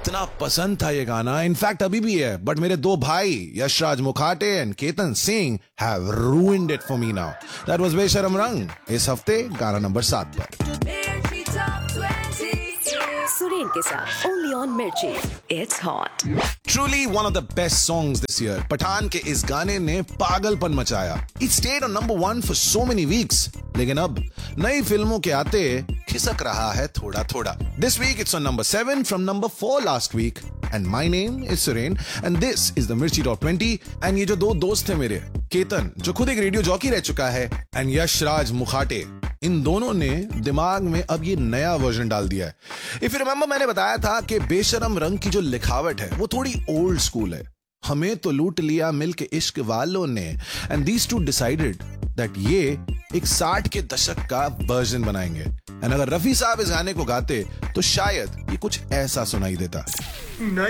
इतना पसंद था ये गाना, इनफैक्ट अभी भी है, बट मेरे दो भाई Yashraj Mukhate and Ketan Singh have ruined it for me now. That was बेशरम रंग। इस हफ्ते गाना नंबर 7 पर सुरेन के साथ ओनली ऑन मिर्ची। It's hot. Truly one of the best songs this year. Pathan के इस गाने ने पागलपन मचाया। It stayed on number 1 for so many weeks. लेकिन अब नई फिल्मों के आते खिसक रहा है थोड़ा थोड़ा। This week it's on number 7 from number 4 last week. And my name is Suren and this is the Mirchi Top 20. And ये जो दो दोस्त थे मेरे, केतन जो खुद एक रेडियो जॉकी रह चुका है एंड यशराज मुखाटे, इन दोनों ने दिमाग में अब ये नया वर्जन डाल दिया है। इफ यू रिमेंबर मैंने बताया था कि बेशरम रंग की जो लिखावट है वो थोड़ी ओल्ड स्कूल है। हमें तो लूट लिया मिलके इश्क वालों ने, and these two decided that ये एक 60 के दशक का वर्जन बनाएंगे। एंड अगर रफी साहब इस गाने को गाते तो शायद ये कुछ ऐसा सुनाई देता।